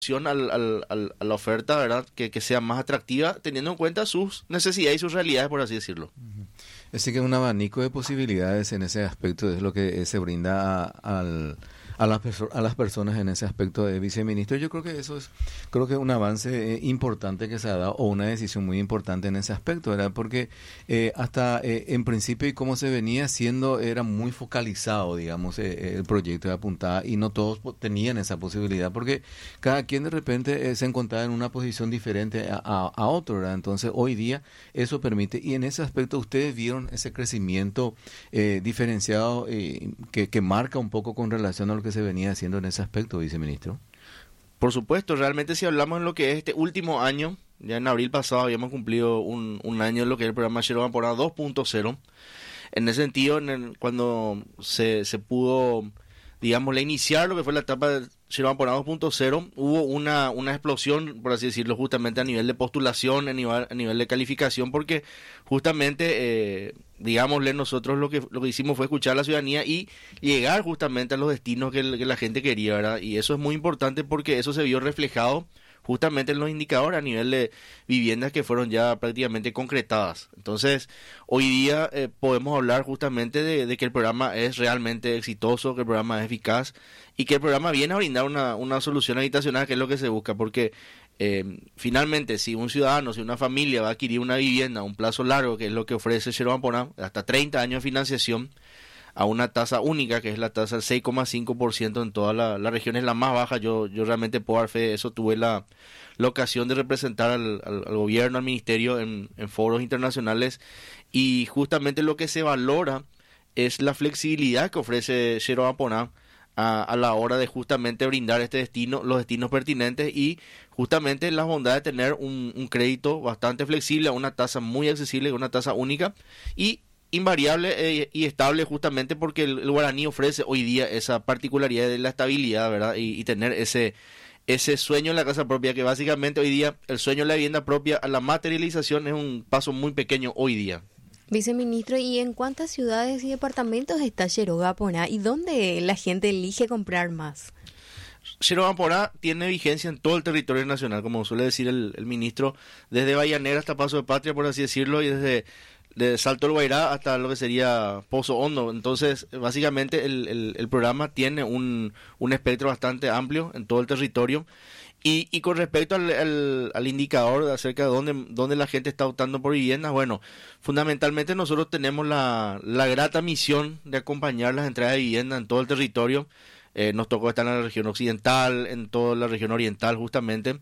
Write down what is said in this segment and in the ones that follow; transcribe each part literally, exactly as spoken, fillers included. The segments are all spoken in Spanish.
al, al, al- a la oferta, ¿verdad? Que, que sea más atractiva, teniendo en cuenta sus necesidades y sus realidades, por así decirlo. Así que un abanico de posibilidades en ese aspecto es lo que eh, se brinda a, al- a las, perso- a las personas en ese aspecto de viceministro. Yo creo que eso es, creo que un avance eh, importante que se ha dado o una decisión muy importante en ese aspecto, ¿verdad? Porque eh, hasta eh, en principio y como se venía haciendo era muy focalizado, digamos, eh, el proyecto de apuntada y no todos po- tenían esa posibilidad porque cada quien de repente eh, se encontraba en una posición diferente a, a, a otro, ¿verdad? Entonces hoy día eso permite, y en ese aspecto ustedes vieron ese crecimiento eh, diferenciado eh, que, que marca un poco con relación a lo que se venía haciendo en ese aspecto, viceministro. Por supuesto, realmente si hablamos en lo que es este último año, ya en abril pasado habíamos cumplido un, un año en lo que es el programa Shero Temporada dos punto cero. En ese sentido, en el- cuando se, se pudo, digamos, iniciar lo que fue la etapa de Shero Temporada dos punto cero, hubo una, una explosión, por así decirlo, justamente a nivel de postulación, a nivel, a nivel de calificación, porque justamente, eh, digámosle, nosotros lo que, lo que hicimos fue escuchar a la ciudadanía y llegar justamente a los destinos que, el- que la gente quería, ¿verdad? Y eso es muy importante porque eso se vio reflejado justamente en los indicadores a nivel de viviendas que fueron ya prácticamente concretadas. Entonces, hoy día eh, podemos hablar justamente de, de que el programa es realmente exitoso, que el programa es eficaz y que el programa viene a brindar una, una solución habitacional, que es lo que se busca, porque eh, finalmente si un ciudadano, si una familia va a adquirir una vivienda a un plazo largo, que es lo que ofrece Shero Amporá, hasta treinta años de financiación, a una tasa única, que es la tasa del seis coma cinco por ciento en toda la, la región, es la más baja. Yo, yo realmente puedo dar fe de eso. Tuve la, la ocasión de representar al, al, al gobierno, al ministerio en, en foros internacionales, y justamente lo que se valora es la flexibilidad que ofrece Shero Aponá a, a la hora de justamente brindar este destino, los destinos pertinentes, y justamente las bondades de tener un, un crédito bastante flexible a una tasa muy accesible, una tasa única y invariable eh, y estable, justamente porque el, el guaraní ofrece hoy día esa particularidad de la estabilidad, ¿verdad? Y, y tener ese ese sueño en la casa propia, que básicamente hoy día el sueño de la vivienda propia a la materialización es un paso muy pequeño hoy día. Viceministro, ¿y en cuántas ciudades y departamentos está Xerogaponá y dónde la gente elige comprar más? Shero Amporá tiene vigencia en todo el territorio nacional, como suele decir el, el ministro, desde Vallanera hasta Paso de Patria, por así decirlo, y desde de Salto del Guairá hasta lo que sería Pozo Hondo. Entonces, básicamente el, el, el programa tiene un, un espectro bastante amplio en todo el territorio. Y, y con respecto al, al, al indicador acerca de dónde, dónde la gente está optando por viviendas, bueno, fundamentalmente nosotros tenemos la, la grata misión de acompañar las entradas de vivienda en todo el territorio. Eh, nos tocó estar en la región occidental, en toda la región oriental justamente.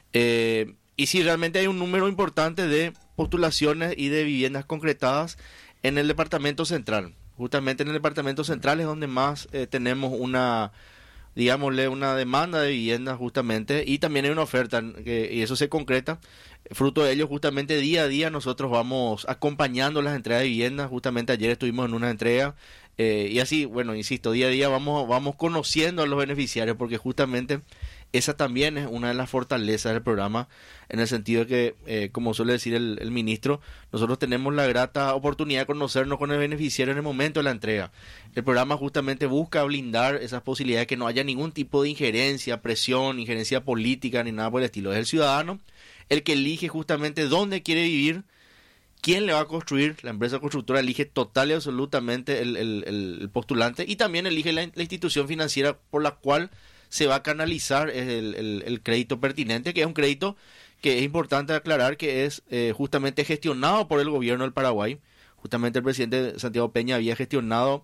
Eh, y sí, realmente hay un número importante de postulaciones y de viviendas concretadas en el departamento central. Justamente en el departamento central es donde más eh, tenemos una, digámosle, una demanda de viviendas justamente, y también hay una oferta, que, y eso se concreta. Fruto de ello, justamente día a día nosotros vamos acompañando las entregas de viviendas. Justamente ayer estuvimos en una entrega, eh, y así, bueno, insisto, día a día vamos, vamos conociendo a los beneficiarios, porque justamente esa también es una de las fortalezas del programa, en el sentido de que, eh, como suele decir el, el ministro, nosotros tenemos la grata oportunidad de conocernos con el beneficiario en el momento de la entrega. El programa justamente busca blindar esas posibilidades, que no haya ningún tipo de injerencia, presión, injerencia política ni nada por el estilo. Es el ciudadano el que elige justamente dónde quiere vivir, quién le va a construir. La empresa constructora elige total y absolutamente el, el, el postulante, y también elige la, la institución financiera por la cual se va a canalizar el, el, el crédito pertinente, que es un crédito que es importante aclarar que es eh, justamente gestionado por el gobierno del Paraguay. Justamente el presidente Santiago Peña había gestionado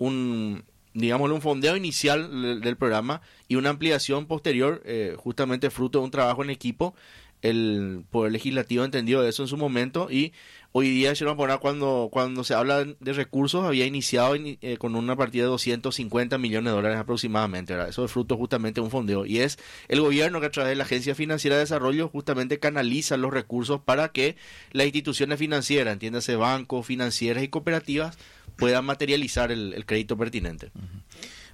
un, digámosle, un fondeo inicial del, del programa y una ampliación posterior, eh, justamente fruto de un trabajo en equipo. El Poder Legislativo entendió eso en su momento, y hoy día cuando, cuando se habla de recursos había iniciado eh, con una partida de doscientos cincuenta millones de dólares aproximadamente, ¿verdad? Eso es fruto justamente de un fondeo, y es el gobierno que a través de la Agencia Financiera de Desarrollo justamente canaliza los recursos para que las instituciones financieras, entiéndase bancos, financieras y cooperativas, puedan materializar el, el crédito pertinente. Uh-huh.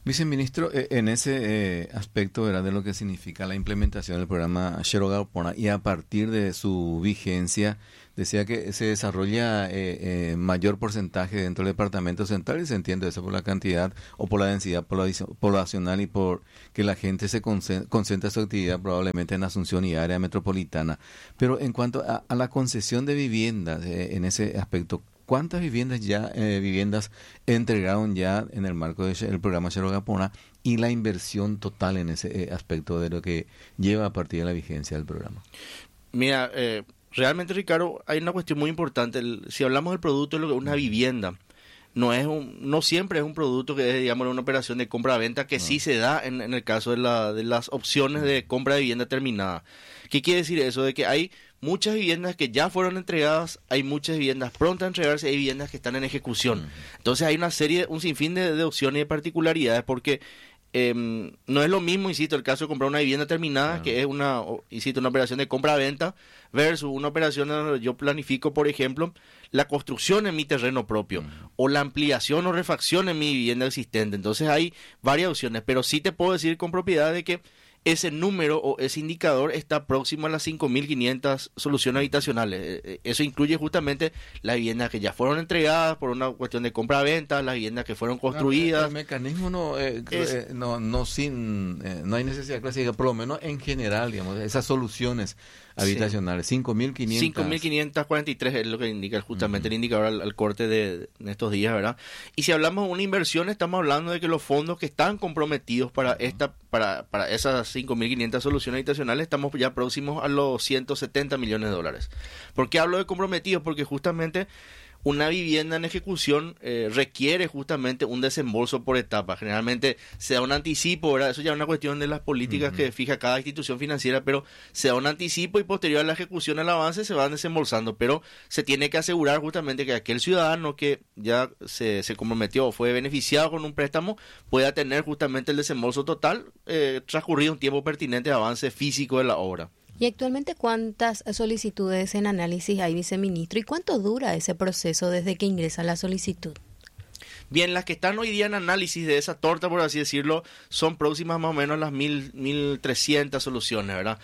Viceministro, eh, en ese eh, aspecto, ¿verdad?, de lo que significa la implementación del programa Xerogapona y a partir de su vigencia, decía que se desarrolla eh, eh, mayor porcentaje dentro del departamento central y se entiende eso por la cantidad o por la densidad poblacional y por que la gente se concentra su actividad probablemente en Asunción y área metropolitana. Pero en cuanto a, a la concesión de viviendas eh, en ese aspecto, ¿cuántas viviendas ya eh, viviendas entregaron ya en el marco del programa Xerogapona y la inversión total en ese eh, aspecto de lo que lleva a partir de la vigencia del programa? Mira, eh, realmente, Ricardo, hay una cuestión muy importante. El, si hablamos del producto de lo que es una vivienda, no es un, no siempre es un producto que es, digamos, una operación de compra-venta que no. sí se da en, en el caso de, la, de las opciones de compra de vivienda terminada. ¿Qué quiere decir eso? De que hay muchas viviendas que ya fueron entregadas, hay muchas viviendas prontas a entregarse, hay viviendas que están en ejecución. Uh-huh. Entonces hay una serie, un sinfín de, de opciones y de particularidades porque eh, no es lo mismo, insisto, el caso de comprar una vivienda terminada, uh-huh. que es una, insisto, una operación de compra-venta, versus una operación donde yo planifico, por ejemplo, la construcción en mi terreno propio, uh-huh. o la ampliación o refacción en mi vivienda existente. Entonces hay varias opciones, pero sí te puedo decir con propiedad de que ese número o ese indicador está próximo a las cinco mil quinientas soluciones habitacionales. Eso incluye justamente las viviendas que ya fueron entregadas por una cuestión de compra-venta, las viviendas que fueron construidas. El, el mecanismo no, eh, es, eh, no, no, sin, eh, no hay necesidad clásica, por lo menos en general, digamos, esas soluciones habitacionales, sí. cinco mil quinientas. cinco mil quinientas cuarenta y tres es lo que indica justamente uh-huh. el indicador al, al corte de, de estos días, ¿verdad? Y si hablamos de una inversión, estamos hablando de que los fondos que están comprometidos para uh-huh. esta para, para esas cinco mil quinientas soluciones habitacionales, estamos ya próximos a los ciento setenta millones de dólares. ¿Por qué hablo de comprometidos? Porque justamente una vivienda en ejecución eh, requiere justamente un desembolso por etapa. Generalmente se da un anticipo, ¿verdad? Eso ya es una cuestión de las políticas uh-huh. que fija cada institución financiera, pero se da un anticipo y posterior a la ejecución, al avance, se van desembolsando. Pero se tiene que asegurar justamente que aquel ciudadano que ya se, se comprometió o fue beneficiado con un préstamo pueda tener justamente el desembolso total eh, transcurrido un tiempo pertinente de avance físico de la obra. ¿Y actualmente cuántas solicitudes en análisis hay, viceministro? ¿Y cuánto dura ese proceso desde que ingresa la solicitud? Bien, las que están hoy día en análisis de esa torta, por así decirlo, son próximas más o menos a las mil trescientas soluciones, ¿verdad?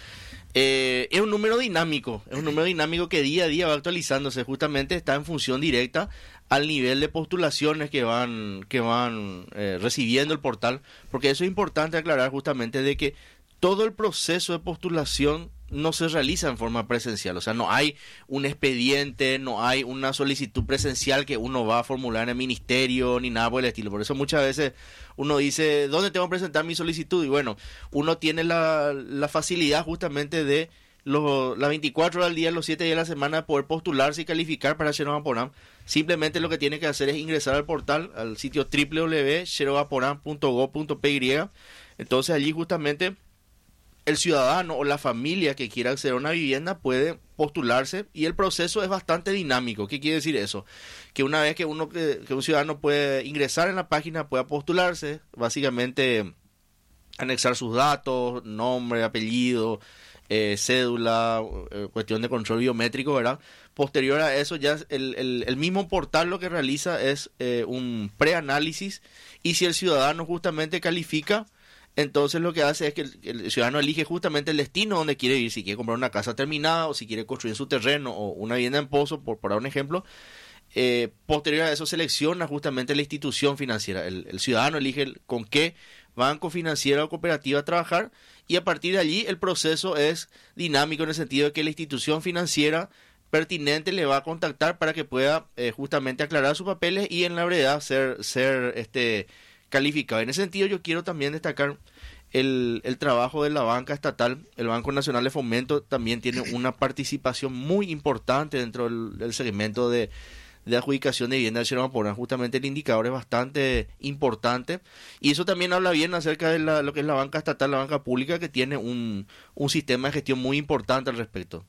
Eh, es un número dinámico, es un número dinámico que día a día va actualizándose, justamente está en función directa al nivel de postulaciones que van, que van eh, recibiendo el portal, porque eso es importante aclarar justamente de que todo el proceso de postulación no se realiza en forma presencial, o sea, no hay un expediente, no hay una solicitud presencial que uno va a formular en el ministerio, ni nada por el estilo. Por eso muchas veces uno dice, ¿dónde tengo que presentar mi solicitud? Y bueno, uno tiene la, la facilidad justamente de los, las veinticuatro horas al día, los siete días de la semana, poder postularse y calificar para Xerogapona. Simplemente lo que tiene que hacer es ingresar al portal, al sitio doble u doble u doble u punto xerogapona punto gob punto pe y. Entonces allí justamente el ciudadano o la familia que quiera acceder a una vivienda puede postularse y el proceso es bastante dinámico. ¿Qué quiere decir eso? Que una vez que uno que, que un ciudadano puede ingresar en la página, pueda postularse, básicamente anexar sus datos, nombre, apellido, eh, cédula, eh, cuestión de control biométrico, ¿verdad? Posterior a eso ya el, el, el mismo portal lo que realiza es eh, un preanálisis y si el ciudadano justamente califica, entonces lo que hace es que el, el ciudadano elige justamente el destino donde quiere ir, si quiere comprar una casa terminada o si quiere construir en su terreno o una vivienda en pozo, por, por dar un ejemplo. Eh, posterior a eso selecciona justamente la institución financiera. El, el ciudadano elige el, con qué banco financiero o cooperativa trabajar y a partir de allí el proceso es dinámico en el sentido de que la institución financiera pertinente le va a contactar para que pueda eh, justamente aclarar sus papeles y en la brevedad ser, ser este calificado. En ese sentido yo quiero también destacar el, el trabajo de la banca estatal. El Banco Nacional de Fomento también tiene una participación muy importante dentro del, del segmento de, de adjudicación de vivienda de Xerogapona. Justamente el indicador es bastante importante y eso también habla bien acerca de la, lo que es la banca estatal, la banca pública, que tiene un, un sistema de gestión muy importante al respecto.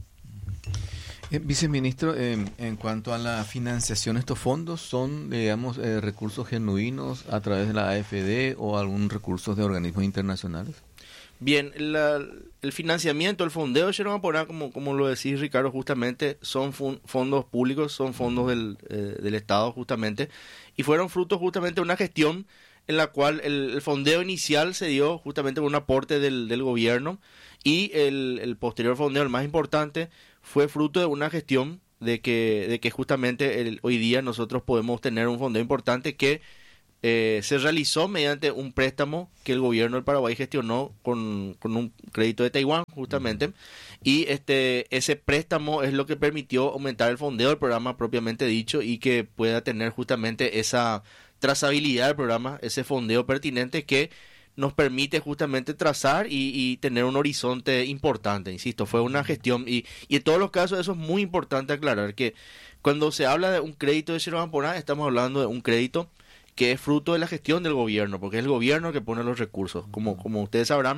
Eh, viceministro, eh, en cuanto a la financiación, ¿estos fondos son, digamos, eh, recursos genuinos a través de la A F D o algún recursos de organismos internacionales? Bien, la, el financiamiento, el fondeo de Xerogapona, como, como lo decís, Ricardo, justamente son fun, fondos públicos, son fondos del, eh, del Estado justamente, y fueron frutos justamente de una gestión en la cual el, el fondeo inicial se dio justamente con un aporte del, del gobierno y el, el posterior fondeo, el más importante, fue fruto de una gestión de que, de que justamente el, hoy día nosotros podemos tener un fondeo importante que eh, se realizó mediante un préstamo que el gobierno del Paraguay gestionó con, con un crédito de Taiwán justamente, y este ese préstamo es lo que permitió aumentar el fondeo del programa propiamente dicho y que pueda tener justamente esa trazabilidad del programa, ese fondeo pertinente que nos permite justamente trazar y, y tener un horizonte importante. Insisto, fue una gestión y, y en todos los casos eso es muy importante aclarar, que cuando se habla de un crédito de Cerro Gamporá estamos hablando de un crédito que es fruto de la gestión del gobierno, porque es el gobierno que pone los recursos. Como, como ustedes sabrán,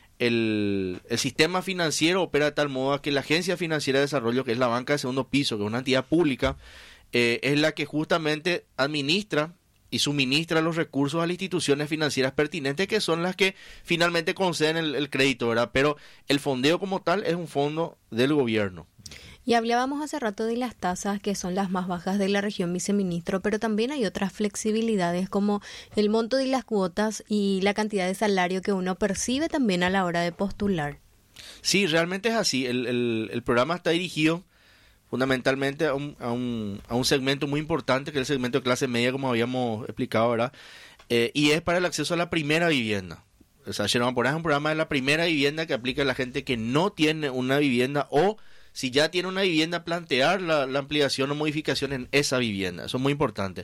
el, el sistema financiero opera de tal modo que la Agencia Financiera de Desarrollo, que es la banca de segundo piso, que es una entidad pública, eh, es la que justamente administra y suministra los recursos a las instituciones financieras pertinentes, que son las que finalmente conceden el, el crédito, ¿verdad? Pero el fondeo como tal es un fondo del gobierno. Y hablábamos hace rato de las tasas que son las más bajas de la región, viceministro, pero también hay otras flexibilidades como el monto de las cuotas y la cantidad de salario que uno percibe también a la hora de postular. Sí, realmente es así. El, el, el programa está dirigido fundamentalmente a un, a, un, a un segmento muy importante, que es el segmento de clase media, como habíamos explicado, ¿verdad? Eh, y es para el acceso a la primera vivienda. O sea, Cerro Gamporá es un programa de la primera vivienda que aplica a la gente que no tiene una vivienda, o si ya tiene una vivienda, plantear la, la ampliación o modificación en esa vivienda. Eso es muy importante.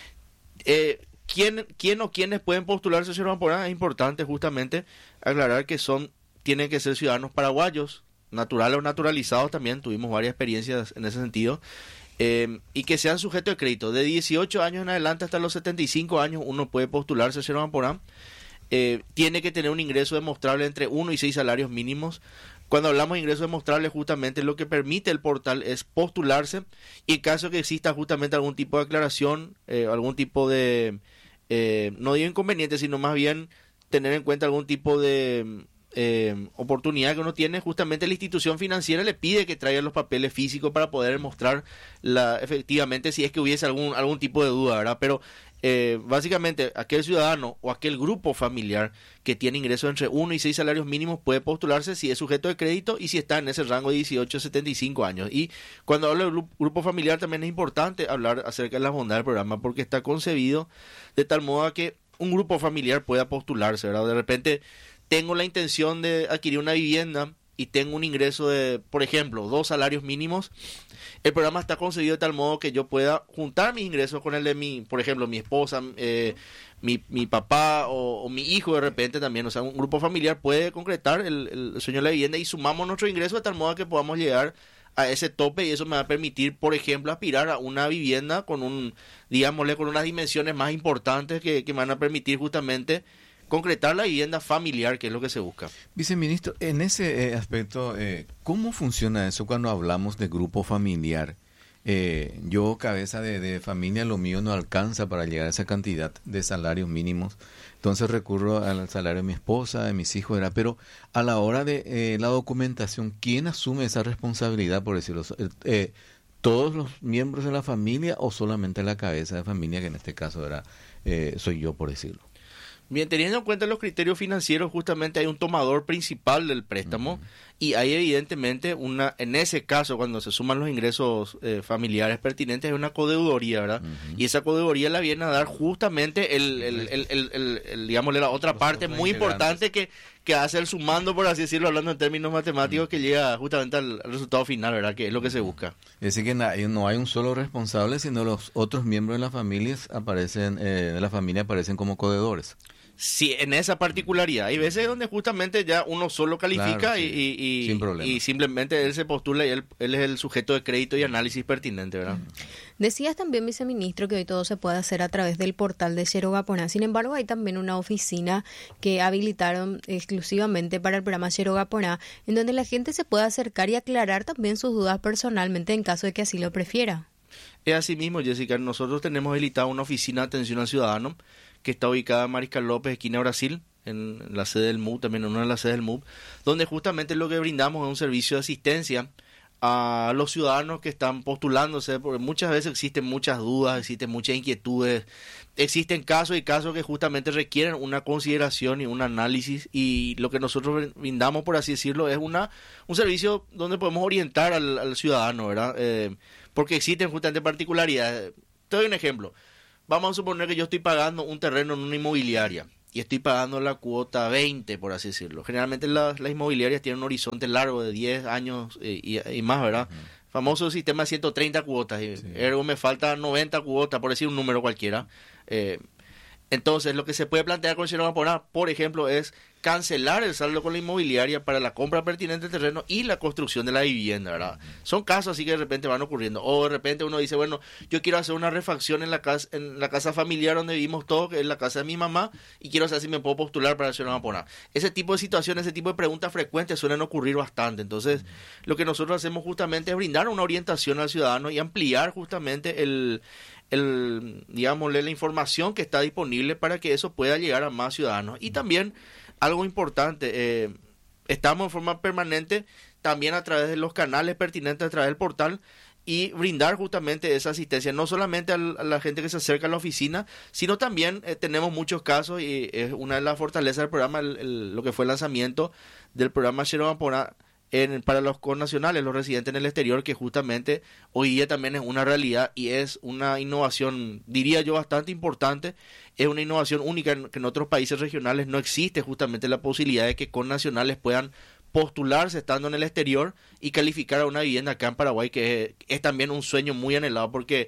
Eh, ¿quién, ¿Quién o quiénes pueden postularse a Cerro Gamporá? Es importante justamente aclarar que son tienen que ser ciudadanos paraguayos, naturales o naturalizados también, tuvimos varias experiencias en ese sentido, eh, y que sean sujetos de crédito. De dieciocho años en adelante hasta los setenta y cinco años uno puede postularse a Cerro Gamporá. Eh, tiene que tener un ingreso demostrable entre uno y seis salarios mínimos. Cuando hablamos de ingreso demostrable, justamente lo que permite el portal es postularse, y en caso que exista justamente algún tipo de aclaración, eh, algún tipo de, eh, no digo inconveniente, sino más bien tener en cuenta algún tipo de eh, oportunidad que uno tiene, justamente la institución financiera le pide que traiga los papeles físicos para poder mostrar la, efectivamente si es que hubiese algún, algún tipo de duda, ¿verdad? Pero Eh, básicamente aquel ciudadano o aquel grupo familiar que tiene ingresos entre uno y seis salarios mínimos puede postularse si es sujeto de crédito y si está en ese rango de dieciocho a setenta y cinco años. Y cuando hablo de grupo familiar también es importante hablar acerca de la bondad del programa, porque está concebido de tal modo a que un grupo familiar pueda postularse, ¿verdad? De repente tengo la intención de adquirir una vivienda y tengo un ingreso de, por ejemplo, dos salarios mínimos. El programa está concebido de tal modo que yo pueda juntar mis ingresos con el de mi, por ejemplo, mi esposa, eh, mi, mi papá o, o mi hijo de repente también. O sea, un grupo familiar puede concretar el, el sueño de la vivienda y sumamos nuestro ingreso de tal modo que podamos llegar a ese tope, y eso me va a permitir, por ejemplo, aspirar a una vivienda con un, digámosle, con unas dimensiones más importantes que, que me van a permitir justamente concretar la vivienda familiar, que es lo que se busca. Viceministro, en ese eh, aspecto, eh, ¿cómo funciona eso cuando hablamos de grupo familiar? Eh, yo, cabeza de, de familia, lo mío no alcanza para llegar a esa cantidad de salarios mínimos, entonces recurro al salario de mi esposa, de mis hijos, era, pero a la hora de eh, la documentación, ¿quién asume esa responsabilidad, por decirlo? Eh, ¿Todos los miembros de la familia o solamente la cabeza de familia, que en este caso era eh, soy yo, por decirlo? Bien, teniendo en cuenta los criterios financieros, justamente hay un tomador principal del préstamo, uh-huh. y hay evidentemente una, en ese caso, cuando se suman los ingresos eh, familiares pertinentes, hay una codeudoría, ¿verdad? Uh-huh. Y esa codeudoría la viene a dar justamente el, el, el, el, el, el digamos, la otra los parte muy importante que, que hace el sumando, por así decirlo, hablando en términos matemáticos, uh-huh. que llega justamente al, al resultado final, ¿verdad? Que es lo que se busca. Es decir, que no hay un solo responsable, sino los otros miembros de las familias aparecen, eh, de la familia aparecen como codeudores. Sí, en esa particularidad. Hay veces donde justamente ya uno solo califica, claro, sí, y, y, sin problema. Y simplemente él se postula y él, él es el sujeto de crédito y análisis pertinente, ¿verdad? Decías también, viceministro, que hoy todo se puede hacer a través del portal de Cerro Gamporá. Sin embargo, hay también una oficina que habilitaron exclusivamente para el programa Cerro Gamporá, en donde la gente se puede acercar y aclarar también sus dudas personalmente en caso de que así lo prefiera. Es así mismo, Jessica. Nosotros tenemos habilitada una oficina de atención al ciudadano que está ubicada en Mariscal López, esquina Brasil, en la sede del M U, también en una de las sedes del M U, donde justamente lo que brindamos es un servicio de asistencia a los ciudadanos que están postulándose, porque muchas veces existen muchas dudas, existen muchas inquietudes, existen casos y casos que justamente requieren una consideración y un análisis, y lo que nosotros brindamos, por así decirlo, es una un servicio donde podemos orientar al, al ciudadano, ¿verdad? Eh, porque existen justamente particularidades. Te doy un ejemplo. Vamos a suponer que yo estoy pagando un terreno en una inmobiliaria y estoy pagando la cuota veinte, por así decirlo. Generalmente las, las inmobiliarias tienen un horizonte largo de diez años eh, y, y más, ¿verdad? Uh-huh. Famoso sistema de ciento treinta cuotas. Sí. Ergo me faltan noventa cuotas, por decir un número cualquiera. Eh, entonces, lo que se puede plantear con Xero Gaponá, por ejemplo, es cancelar el saldo con la inmobiliaria para la compra pertinente del terreno y la construcción de la vivienda, ¿verdad? Son casos así que de repente van ocurriendo. O de repente uno dice, bueno, yo quiero hacer una refacción en la casa en la casa familiar donde vivimos todos, que es la casa de mi mamá, y quiero saber si me puedo postular para el Xero Gaponá. Ese tipo de situaciones, ese tipo de preguntas frecuentes suelen ocurrir bastante. Entonces, lo que nosotros hacemos justamente es brindar una orientación al ciudadano y ampliar justamente el... el digámosle la información que está disponible para que eso pueda llegar a más ciudadanos. Y también algo importante, eh, estamos en forma permanente también a través de los canales pertinentes, a través del portal, y brindar justamente esa asistencia, no solamente a la gente que se acerca a la oficina, sino también eh, tenemos muchos casos, y es una de las fortalezas del programa, el, el, lo que fue el lanzamiento del programa Xero Gaponá En, para los connacionales, los residentes en el exterior, que justamente hoy día también es una realidad y es una innovación, diría yo, bastante importante. Es una innovación única en, que en otros países regionales no existe justamente la posibilidad de que connacionales puedan postularse estando en el exterior y calificar a una vivienda acá en Paraguay, que es, es también un sueño muy anhelado, porque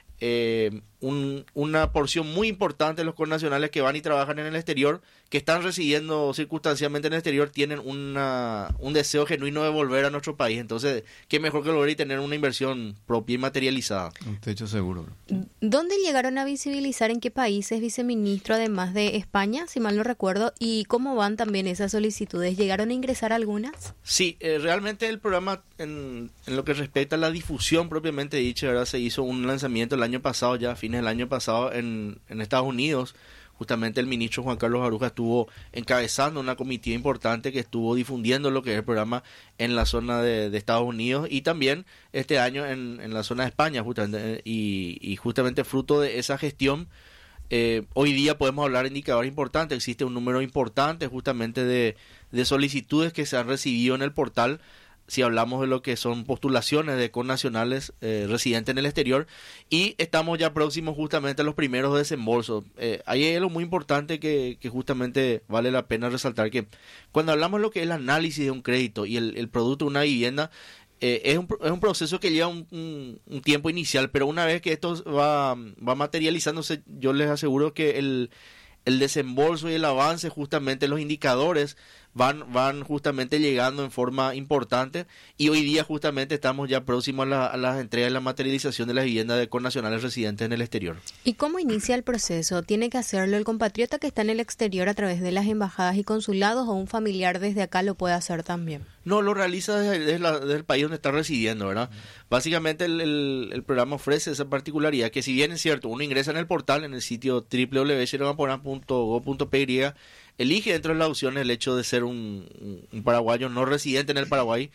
eh, un, una porción muy importante de los connacionales que van y trabajan en el exterior, que están residiendo circunstancialmente en el exterior, tienen una, un deseo genuino de volver a nuestro país. Entonces, qué mejor que volver y tener una inversión propia y materializada. Un techo seguro. ¿Dónde llegaron a visibilizar, en qué países, viceministro, además de España, si mal no recuerdo? ¿Y cómo van también esas solicitudes? ¿Llegaron a ingresar algunas? Sí, eh, realmente el programa, en, en lo que respecta a la difusión propiamente dicha, ¿verdad? Se hizo un lanzamiento el año pasado, ya a fines del año pasado, en, en Estados Unidos. Justamente el ministro Juan Carlos Aruja estuvo encabezando una comitiva importante que estuvo difundiendo lo que es el programa en la zona de, de Estados Unidos, y también este año en, en la zona de España, justamente, y, y justamente fruto de esa gestión, eh, hoy día podemos hablar de indicadores importantes. Existe un número importante justamente de, de solicitudes que se han recibido en el portal, si hablamos de lo que son postulaciones de connacionales eh, residentes en el exterior, y estamos ya próximos justamente a los primeros desembolsos. Eh, hay algo muy importante que, que justamente vale la pena resaltar, que cuando hablamos de lo que es el análisis de un crédito y el, el producto de una vivienda, eh, es, un, es un proceso que lleva un, un, un tiempo inicial, pero una vez que esto va, va materializándose, yo les aseguro que el, el desembolso y el avance, justamente los indicadores, van van justamente llegando en forma importante, y hoy día justamente estamos ya próximos a la, a las entregas y la materialización de las viviendas de connacionales residentes en el exterior. ¿Y cómo inicia el proceso? ¿Tiene que hacerlo el compatriota que está en el exterior a través de las embajadas y consulados, o un familiar desde acá lo puede hacer también? No, lo realiza desde, desde, la, desde el país donde está residiendo, ¿verdad? Uh-huh. Básicamente el, el, el programa ofrece esa particularidad, que si bien es cierto, uno ingresa en el portal, en el sitio doble u doble u doble u punto xero gaponá punto gob punto pe y, elige dentro de las opciones el hecho de ser un, un paraguayo no residente en el Paraguay,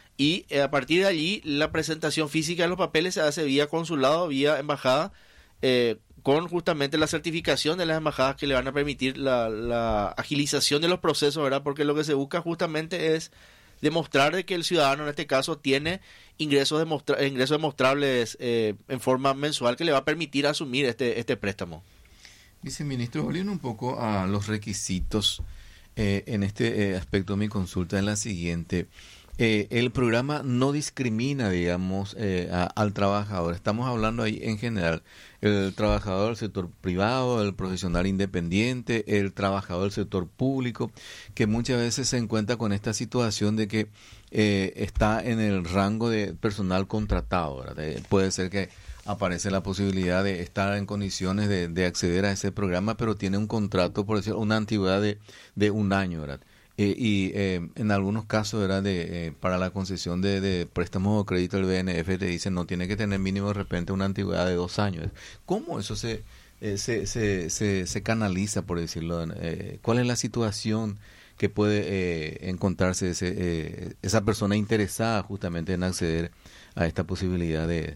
y eh, a partir de allí la presentación física de los papeles se hace vía consulado, vía embajada, eh, con justamente la certificación de las embajadas que le van a permitir la, la agilización de los procesos, ¿verdad? Porque lo que se busca justamente es demostrar de que el ciudadano en este caso tiene ingresos, demostra- ingresos demostrables eh, en forma mensual, que le va a permitir asumir este, este préstamo. Viceministro, volviendo un poco a los requisitos, eh, en este eh, aspecto mi consulta es la siguiente. Eh, el programa no discrimina, digamos, eh, a, al trabajador. Estamos hablando ahí en general. El trabajador del sector privado, el profesional independiente, el trabajador del sector público, que muchas veces se encuentra con esta situación de que eh, está en el rango de personal contratado, ¿verdad? Eh, puede ser que aparece la posibilidad de estar en condiciones de, de acceder a ese programa, pero tiene un contrato, por decir, una antigüedad de, de un año, ¿verdad? Eh, y eh, en algunos casos, ¿verdad? De, eh, para la concesión de, de préstamos o crédito del B N F te dicen no tiene que tener mínimo de repente una antigüedad de dos años. ¿Cómo eso se, eh, se, se, se, se canaliza, por decirlo? Eh, ¿Cuál es la situación que puede eh, encontrarse ese, eh, esa persona interesada justamente en acceder a esta posibilidad de,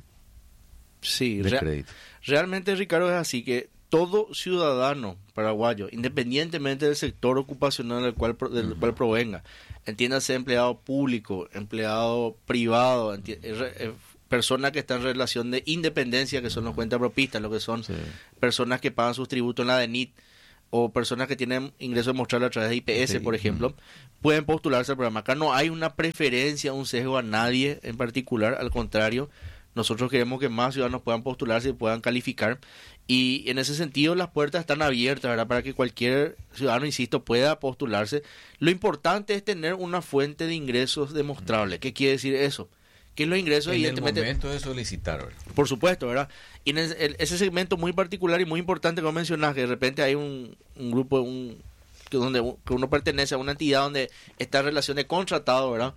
sí, de rea- crédito. Realmente, Ricardo, es así que todo ciudadano paraguayo, independientemente del sector ocupacional del cual, pro- del Ujú. cual provenga, entiéndase empleado público, empleado privado, enti- eh, re- eh, persona que está en relación de independencia, que son los cuentapropistas, lo que son Sí. personas que pagan sus tributos en la DENIT, o personas que tienen ingresos demostrables a través de I P S, Sí, por ejemplo, pueden postularse al programa. Acá no hay una preferencia, un sesgo a nadie en particular, al contrario, nosotros queremos que más ciudadanos puedan postularse y puedan calificar, y en ese sentido las puertas están abiertas, ¿verdad?, para que cualquier ciudadano, insisto, pueda postularse. Lo importante es tener una fuente de ingresos demostrable. ¿Qué quiere decir eso? Que los ingresos, En el evidentemente, momento de solicitar, ¿verdad? por supuesto, ¿verdad? Y en ese, el- ese segmento muy particular y muy importante que mencionas, que de repente hay un, un grupo, un que donde u- que uno pertenece a una entidad donde está en relación de contratado, ¿verdad?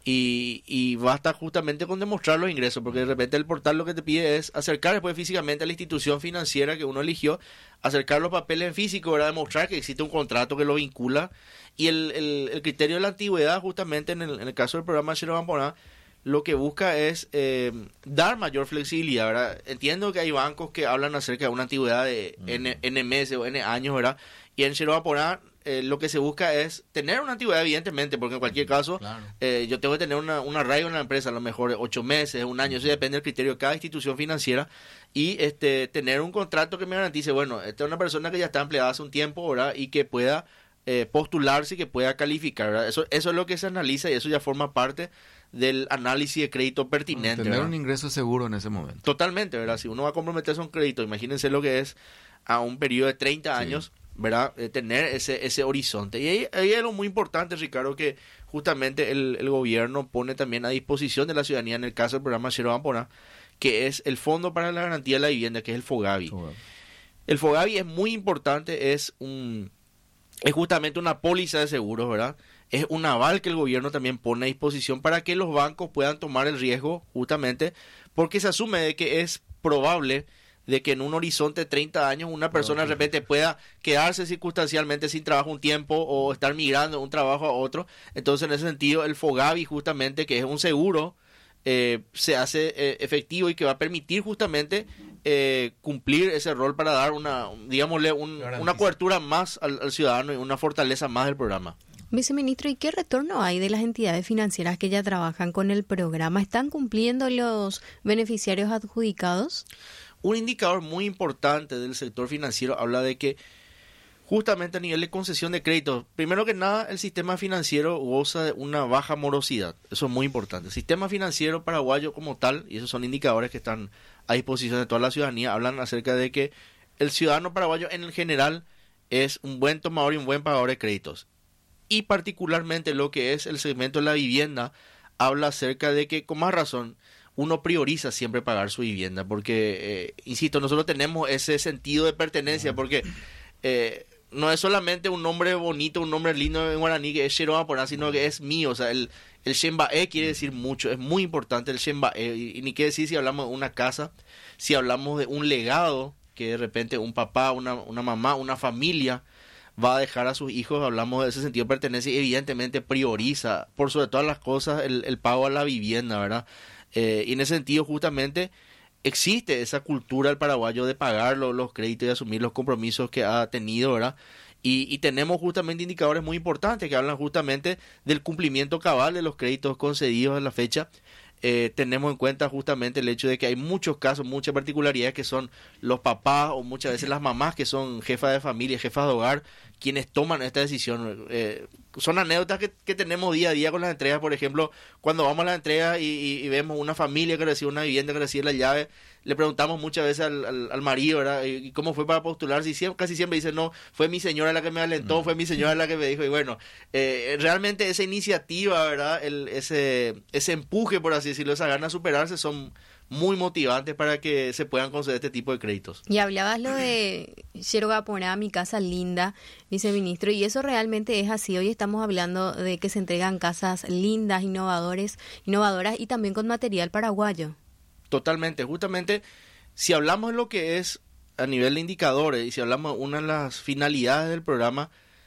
Y, y basta justamente con demostrar los ingresos, porque de repente el portal lo que te pide es acercar después físicamente a la institución financiera que uno eligió, acercar los papeles en físico, ¿verdad? Demostrar que existe un contrato que lo vincula, y el, el, el criterio de la antigüedad, justamente en el, en el caso del programa Cero Bamponá, lo que busca es eh, dar mayor flexibilidad, ¿verdad? Entiendo que hay bancos que hablan acerca de una antigüedad de N, N meses o N años, ¿verdad? Y en Cero Bamponá eh, lo que se busca es tener una antigüedad, evidentemente, porque en cualquier caso Claro. eh, yo tengo que tener una, un arraigo en la empresa, a lo mejor ocho meses, un año, eso depende del criterio de cada institución financiera, y este tener un contrato que me garantice, bueno, esta es una persona que ya está empleada hace un tiempo, ¿verdad? Y que pueda eh, postularse y que pueda calificar, ¿verdad? Eso, eso es lo que se analiza y eso ya forma parte del análisis de crédito pertinente, Tener ¿verdad? un ingreso seguro en ese momento. Totalmente, ¿verdad? Si uno va a comprometerse a un crédito, imagínense lo que es a un periodo de treinta Sí. años, ¿verdad? Eh, tener ese ese horizonte. Y ahí, ahí es algo muy importante, Ricardo, que justamente el, el gobierno pone también a disposición de la ciudadanía, en el caso del programa Cero Bamponá, que es el Fondo para la Garantía de la Vivienda, que es el FOGAVI. El FOGAVI es muy importante, es un es justamente una póliza de seguros, ¿verdad? Es un aval que el gobierno también pone a disposición para que los bancos puedan tomar el riesgo, justamente porque se asume de que es probable de que en un horizonte de treinta años una persona de repente pueda quedarse circunstancialmente sin trabajo un tiempo o estar migrando de un trabajo a otro. Entonces, en ese sentido, el FOGAVI, justamente, que es un seguro, eh, se hace eh, efectivo y que va a permitir justamente eh, cumplir ese rol para dar una, digámosle, un- una cobertura más al, al ciudadano y una fortaleza más del programa. Viceministro, ¿y qué retorno hay de las entidades financieras que ya trabajan con el programa? ¿Están cumpliendo los beneficiarios adjudicados? Un indicador muy importante del sector financiero habla de que justamente a nivel de concesión de créditos, primero que nada, el sistema financiero goza de una baja morosidad. Eso es muy importante. El sistema financiero paraguayo como tal, y esos son indicadores que están a disposición de toda la ciudadanía, hablan acerca de que el ciudadano paraguayo en el general es un buen tomador y un buen pagador de créditos. Y particularmente lo que es el segmento de la vivienda, habla acerca de que, con más razón, uno prioriza siempre pagar su vivienda, porque, eh, insisto, nosotros tenemos ese sentido de pertenencia, porque eh, no es solamente un nombre bonito, un nombre lindo en guaraní que es Cero Bamponá, sino que es mío, o sea, el, el Xembae quiere decir mucho, es muy importante el Xembae, y, y ni qué decir si hablamos de una casa, si hablamos de un legado, que de repente un papá, una, una mamá, una familia va a dejar a sus hijos, hablamos de ese sentido de pertenencia, y evidentemente prioriza, por sobre todas las cosas, el, el pago a la vivienda, ¿verdad? Eh, y en ese sentido, justamente, existe esa cultura del paraguayo de pagar los, los créditos y asumir los compromisos que ha tenido, ¿verdad? Y, y tenemos justamente indicadores muy importantes que hablan justamente del cumplimiento cabal de los créditos concedidos a la fecha. Eh, tenemos en cuenta justamente el hecho de que hay muchos casos, muchas particularidades que son los papás o muchas veces las mamás que son jefas de familia, jefas de hogar, quienes toman esta decisión. Eh, son anécdotas que, que tenemos día a día con las entregas, por ejemplo, cuando vamos a las entregas y, y, y vemos una familia que recibe una vivienda, que recibe la llave, le preguntamos muchas veces al, al, al marido, ¿verdad? ¿Y cómo fue para postularse? Y siempre, casi siempre dice, no, fue mi señora la que me alentó, fue mi señora la que me dijo. Y bueno, eh, realmente esa iniciativa, ¿verdad? El, ese, ese empuje, por así decirlo, esa gana de superarse son muy motivantes para que se puedan conceder este tipo de créditos. Y hablabas lo de Cero Bamponá, mi casa linda, viceministro, y eso realmente es así. Hoy estamos hablando de que se entregan casas lindas, innovadores, innovadoras y también con material paraguayo. Totalmente, justamente, si hablamos de lo que es a nivel de indicadores y si hablamos de una de las finalidades del programa,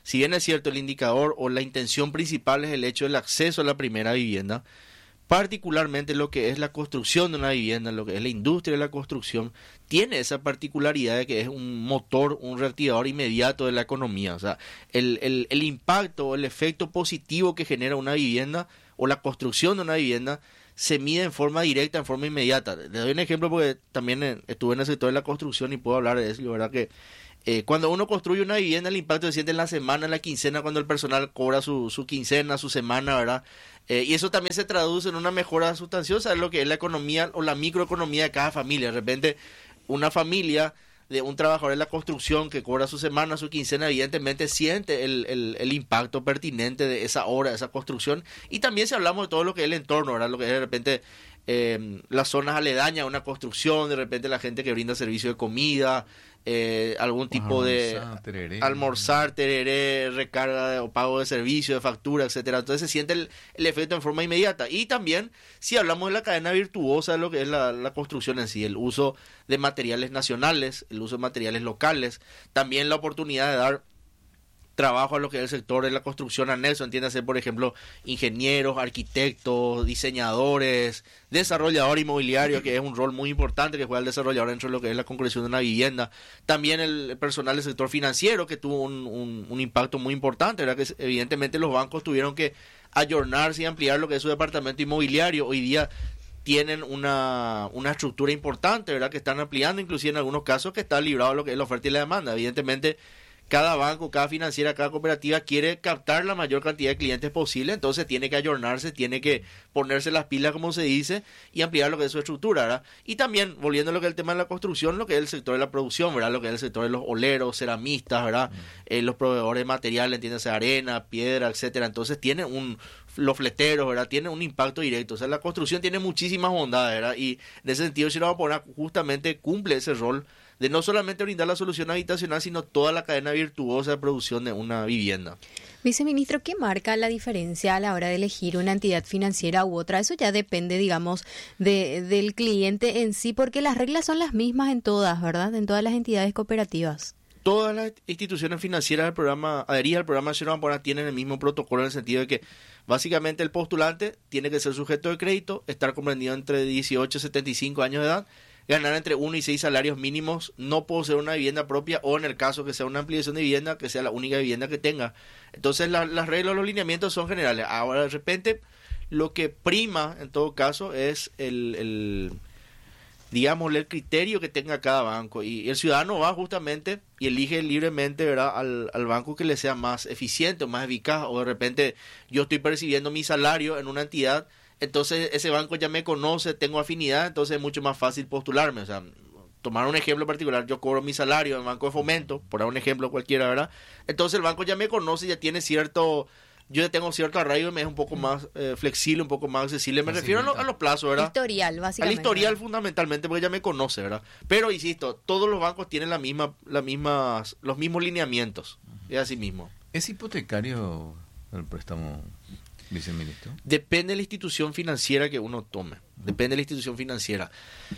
si bien es cierto el indicador o la intención principal es el hecho del acceso a la primera vivienda, particularmente lo que es la construcción de una vivienda, lo que es la industria de la construcción, tiene esa particularidad de que es un motor, un reactivador inmediato de la economía. O sea, el, el, el impacto o el efecto positivo que genera una vivienda o la construcción de una vivienda se mide en forma directa, en forma inmediata. Le doy un ejemplo porque también estuve en el sector de la construcción y puedo hablar de eso. La verdad que eh, cuando uno construye una vivienda, el impacto se siente en la semana, en la quincena, cuando el personal cobra su, su quincena, su semana, ¿verdad? Eh, y eso también se traduce en una mejora sustanciosa en lo que es la economía o la microeconomía de cada familia. De repente, una familia de un trabajador de la construcción que cobra su semana, su quincena, evidentemente siente el, el, el impacto pertinente de esa obra, de esa construcción. Y también si hablamos de todo lo que es el entorno, ¿verdad? Lo que es de repente eh, las zonas aledañas a una construcción, de repente la gente que brinda servicio de comida, eh, algún tipo almorzar, de tereré. almorzar, tereré, recarga de, o pago de servicio, de factura, etcétera. Entonces se siente el, el efecto en forma inmediata. Y también, si hablamos de la cadena virtuosa de lo que es la, la construcción en sí, el uso de materiales nacionales, el uso de materiales locales, también la oportunidad de dar trabajo a lo que es el sector de la construcción anexo, entiéndase, por ejemplo, ingenieros, arquitectos, diseñadores, desarrollador inmobiliario, que es un rol muy importante que juega el desarrollador dentro de lo que es la concreción de una vivienda. También el personal del sector financiero, que tuvo un, un, un impacto muy importante, ¿verdad? Que evidentemente los bancos tuvieron que ayornarse y ampliar lo que es su departamento inmobiliario. Hoy día tienen una, una estructura importante, ¿verdad? Que están ampliando, inclusive en algunos casos, que está librado lo que es la oferta y la demanda. Evidentemente, cada banco, cada financiera, cada cooperativa quiere captar la mayor cantidad de clientes posible, entonces tiene que ayornarse, tiene que ponerse las pilas, como se dice, y ampliar lo que es su estructura, ¿verdad? Y también, volviendo a lo que es el tema de la construcción, lo que es el sector de la producción, ¿verdad? Lo que es el sector de los oleros, ceramistas, ¿verdad? Mm. Eh, los proveedores de material, entiéndase, arena, piedra, etcétera. Entonces tienen un... los fleteros, ¿verdad? Tienen un impacto directo. O sea, la construcción tiene muchísimas bondades, ¿verdad? Y en ese sentido, Ciudad Vaporá justamente cumple ese rol de no solamente brindar la solución habitacional, sino toda la cadena virtuosa de producción de una vivienda. Viceministro, ¿qué marca la diferencia a la hora de elegir una entidad financiera u otra? Eso ya depende, digamos, de, del cliente en sí, porque las reglas son las mismas en todas, ¿verdad? En todas las entidades cooperativas. Todas las instituciones financieras del programa, adheridas al programa Ciudad Vaporá, tienen el mismo protocolo en el sentido de que básicamente el postulante tiene que ser sujeto de crédito, estar comprendido entre dieciocho y setenta y cinco años de edad, ganar entre uno y seis salarios mínimos, no poseer una vivienda propia o en el caso que sea una ampliación de vivienda, que sea la única vivienda que tenga. Entonces la, las reglas, los lineamientos son generales. Ahora de repente lo que prima en todo caso es el... el digamos, el criterio que tenga cada banco, y el ciudadano va justamente y elige libremente, ¿verdad?, al, al banco que le sea más eficiente o más eficaz, o de repente yo estoy percibiendo mi salario en una entidad, entonces ese banco ya me conoce, tengo afinidad, entonces es mucho más fácil postularme. O sea, tomar un ejemplo particular, yo cobro mi salario en el Banco de Fomento, por dar un ejemplo cualquiera, ¿verdad? Entonces el banco ya me conoce, ya tiene cierto... yo ya tengo cierto arraigo y me es un poco más eh, flexible, un poco más accesible. Me refiero a, lo, a los plazos, ¿verdad? Historial, básicamente. Al historial fundamentalmente, porque ya me conoce, ¿verdad? Pero, insisto, todos los bancos tienen la misma, la mismas, los mismos lineamientos. Es así mismo. ¿Es hipotecario el préstamo, viceministro? Depende de la institución financiera que uno tome. Depende de la institución financiera.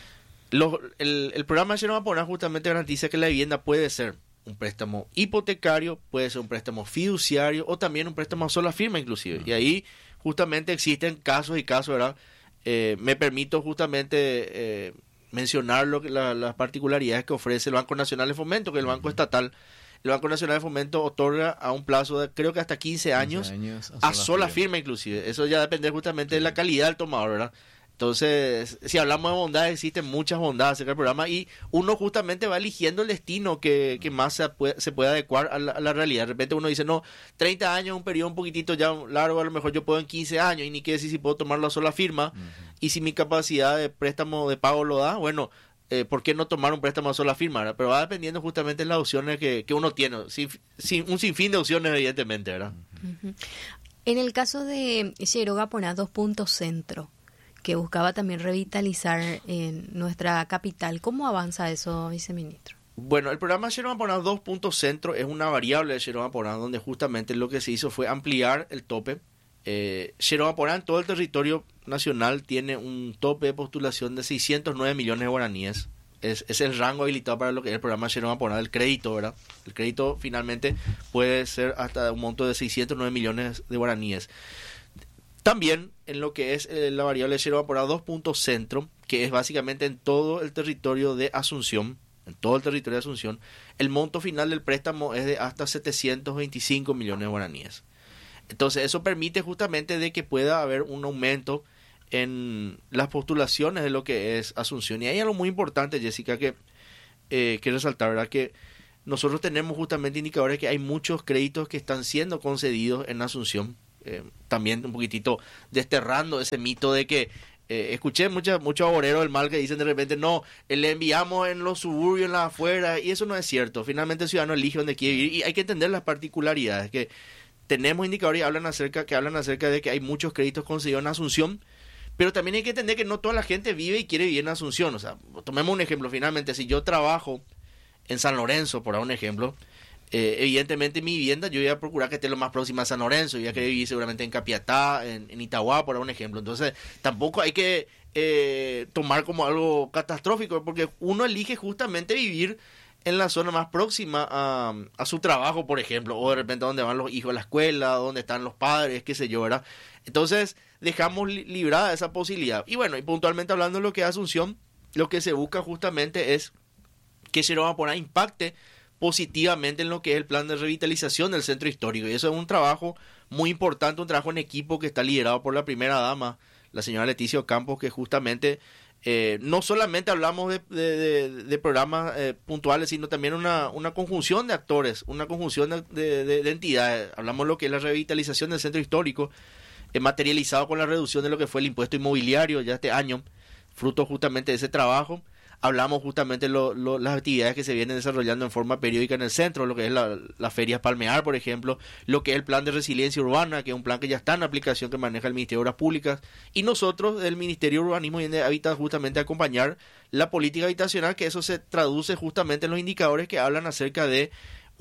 Los, el, el programa de Ciudad Vaporá justamente garantiza que la vivienda puede ser un préstamo hipotecario, puede ser un préstamo fiduciario o también un préstamo a sola firma inclusive. Uh-huh. Y ahí justamente existen casos y casos, ¿verdad? Eh, me permito justamente eh, mencionar lo que, la, las particularidades que ofrece el Banco Nacional de Fomento, que es el Banco uh-huh. Estatal. El Banco Nacional de Fomento otorga a un plazo de creo que hasta quince años, quince años a sola, a sola firma. firma inclusive. Eso ya depende justamente de la calidad del tomador, ¿verdad? Entonces, si hablamos de bondades, existen muchas bondades acerca del programa y uno justamente va eligiendo el destino que, que más se puede, se puede adecuar a la, a la realidad. De repente uno dice, no, treinta años, un periodo un poquitito ya largo, a lo mejor yo puedo en quince años y ni qué decir si puedo tomarlo a sola firma. Uh-huh. Y si mi capacidad de préstamo de pago lo da, bueno, eh, ¿por qué no tomar un préstamo a sola firma? ¿Verdad? Pero va dependiendo justamente de las opciones que, que uno tiene. Sin, sin, un sinfín de opciones, evidentemente, ¿verdad? Uh-huh. En el caso de Xero Vaporá dos punto Centro, que buscaba también revitalizar en nuestra capital. ¿Cómo avanza eso, viceministro? Bueno, el programa Xero Vaporá dos punto Centro es una variable de Xero Vaporá donde justamente lo que se hizo fue ampliar el tope. Eh, Xero Vaporá en todo el territorio nacional tiene un tope de postulación de seiscientos nueve millones de guaraníes Es, es el rango habilitado para lo que es el programa Sherón Aponá del crédito, ¿verdad? El crédito finalmente puede ser hasta un monto de seiscientos nueve millones de guaraníes. También en lo que es eh, la variable Sherón Aponá dos punto centro, que es básicamente en todo el territorio de Asunción, en todo el territorio de Asunción, el monto final del préstamo es de hasta setecientos veinticinco millones de guaraníes. Entonces eso permite justamente de que pueda haber un aumento en las postulaciones de lo que es Asunción. Y hay algo muy importante, Jessica, que eh, que resaltar, ¿verdad? Que nosotros tenemos justamente indicadores que hay muchos créditos que están siendo concedidos en Asunción. Eh, también un poquitito desterrando ese mito de que eh, escuché muchos muchos aboreros del mal que dicen de repente, no, le enviamos en los suburbios, en las afueras, y eso no es cierto. Finalmente el ciudadano elige donde quiere vivir y hay que entender las particularidades, que tenemos indicadores que hablan acerca, que hablan acerca de que hay muchos créditos concedidos en Asunción, pero también hay que entender que no toda la gente vive y quiere vivir en Asunción. O sea, tomemos un ejemplo, finalmente, si yo trabajo en San Lorenzo, por dar un ejemplo, eh, evidentemente mi vivienda yo voy a procurar que esté lo más próxima a San Lorenzo, yo voy a querer vivir seguramente en Capiatá, en, en Itagua, por dar un ejemplo. Entonces, tampoco hay que eh, tomar como algo catastrófico, porque uno elige justamente vivir en la zona más próxima a, a su trabajo, por ejemplo, o de repente donde van los hijos a la escuela, donde están los padres, qué sé yo, ¿verdad? Entonces, dejamos li- librada esa posibilidad. Y bueno, y puntualmente hablando de lo que es Asunción, lo que se busca justamente es que Sherón Aponá impacte positivamente en lo que es el plan de revitalización del centro histórico. Y eso es un trabajo muy importante, un trabajo en equipo que está liderado por la primera dama, la señora Leticia Ocampos, que justamente eh, no solamente hablamos de, de, de, de programas eh, puntuales, sino también una, una conjunción de actores, una conjunción de, de, de, de entidades. Hablamos de lo que es la revitalización del centro histórico, eh, materializado con la reducción de lo que fue el impuesto inmobiliario ya este año, fruto justamente de ese trabajo. Hablamos justamente de lo, lo, las actividades que se vienen desarrollando en forma periódica en el centro, lo que es la, las ferias Palmear, por ejemplo, lo que es el plan de resiliencia urbana, que es un plan que ya está en aplicación, que maneja el Ministerio de Obras Públicas, y nosotros del Ministerio de Urbanismo y de Hábitat justamente acompañar la política habitacional, que eso se traduce justamente en los indicadores que hablan acerca de